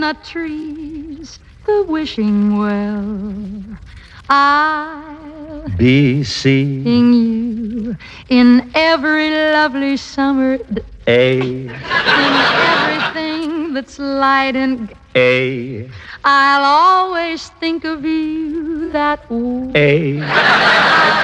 chestnut trees, the wishing well. I'll be seeing you in every lovely summer A in everything that's light and A I'll always think of you that way. A